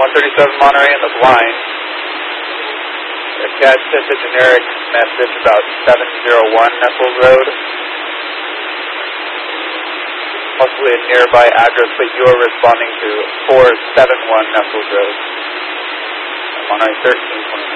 137 Monterey in the blind. The CAD sent a generic message about 701 Nessels Road. Possibly a nearby address, but you're responding to 471 Nessels Road. Monterey 1329.